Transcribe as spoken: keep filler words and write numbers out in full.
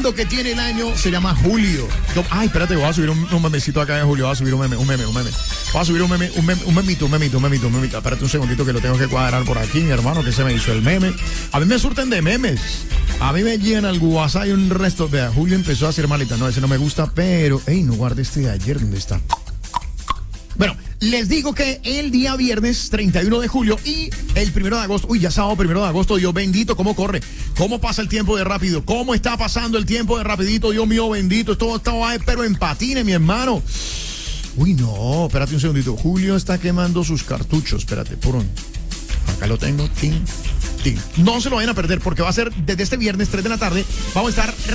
lindo que tiene el año se llama Julio. Ay, espérate, voy a subir un, un memecito acá de Julio. Voy a subir un meme, un meme, un meme. Voy a subir un meme, un meme, un memito, un memito, un memito, un memito. Espérate un segundito que lo tengo que cuadrar por aquí, mi hermano, que se me hizo el meme. A mí me surten de memes. A mí me llegan al WhatsApp y un resto. Vea, Julio empezó a hacer malita. No, ese no me gusta, pero... Ey, no guarde este de ayer. ¿Dónde está? Bueno, les digo que el día viernes treinta y uno de julio y el primero de agosto, uy, ya sábado primero de agosto, Dios bendito, cómo corre, cómo pasa el tiempo de rápido, cómo está pasando el tiempo de rapidito, Dios mío bendito, todo está, pero en patines, mi hermano. Uy, no, espérate un segundito, Julio está quemando sus cartuchos, espérate, por un... Acá lo tengo, tin, tin. No se lo vayan a perder porque va a ser desde este viernes tres de la tarde, vamos a estar